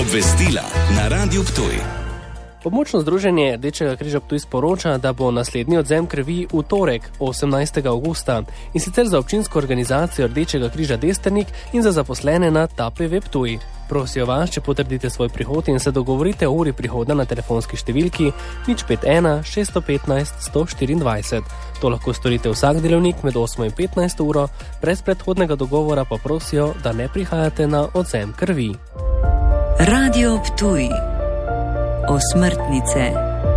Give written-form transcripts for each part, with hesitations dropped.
Obvestila na Radiu Ptuj. Območno združenje Rdečega križa Ptuj sporoča, da bo naslednji odzem krvi v torek, 18. avgusta, in sicer za občinsko organizacijo Rdečega križa Desternik in za zaposlene na TAPV Ptuj. Prosijo vas, če potrdite svoj prihod in se dogovorite o uri prihoda na telefonski številki 051 615 124. To lahko storite vsak delovnik med 8 in 15 uro, brez predhodnega dogovora pa prosijo, da ne prihajate na odzem krvi. Radio Ptuj. Osmrtnice.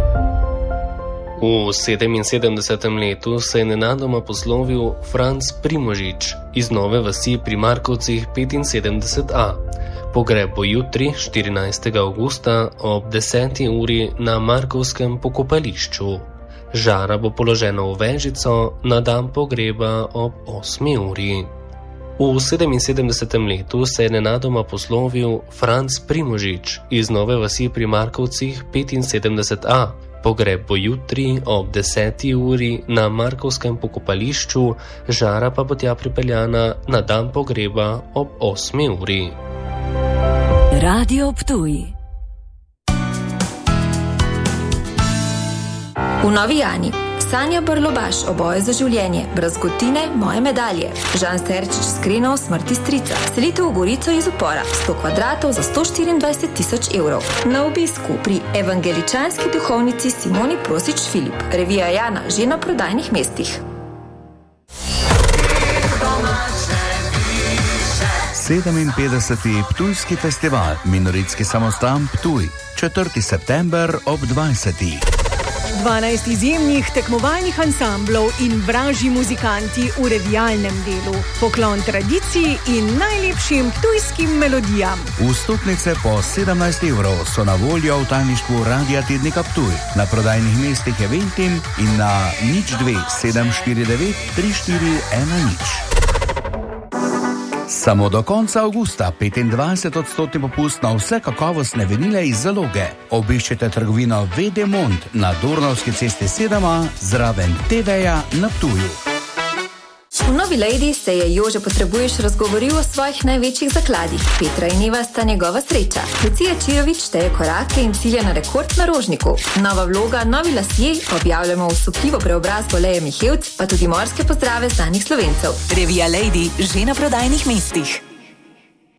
V 77. letu se je nenadoma poslovil Franc Primožič iz Nove vasi pri Markovcih 75a. Pogreb bo jutri, 14. avgusta, ob 10. uri na Markovskem pokopališču. Žara bo položena v vežico, na dan pogreba ob 8. uri. V 77. letu se je nenadoma poslovil Franc Primožič iz Nove vasi pri Markovcih 75a. Pogreb bo jutri ob 10. uri na Markovskem pokopališču, žara pa bo tja pripeljana na dan pogreba ob 8. uri. Radio Ptuj. V Novi Jani. Sanja Brlobaš, Oboje za življenje, Brazgotine, Moje medalje, Žan Serčič, Skrenov, Smrti strica, Selitev v Gorico iz upora, 100 kvadratov za 124 000 evrov. Na obisku pri evangeličanski duhovnici Simoni Prosič Filip, revija Jana, že na prodajnih mestih. 57. Ptujski festival Minoritski samostan Ptuj, 4. september ob 20. 12 izjemnih tekmovalnih ansamblov in vražji muzikanti v revijalnem delu. Poklon tradiciji in najlepšim ptujskim melodijam. Vstopnice po 17 evrov so na voljo v tajništvu Radia Tednika Ptuj, na prodajnih mestih Eventim in na 02 749 3410. Samo do konca avgusta 25% popust na vse kakovostne vinile iz zaloge. Obiščite trgovino VD Mont na Dornavski cesti 7A zraven TV-ja na Ptuju. V Novi Lady se je Jože Potrebuješ razgovoril o svojih največjih zakladih. Petra in Eva sta njegova sreča. Lucija Čirovič šteje korake in cilja na rekord na Rožniku. Nova vloga, novi lasje, objavljamo osupljivo preobrazbo Leje Mihevc, pa tudi morske pozdrave znanih Slovencev. Revija Lady že na prodajnih mestih.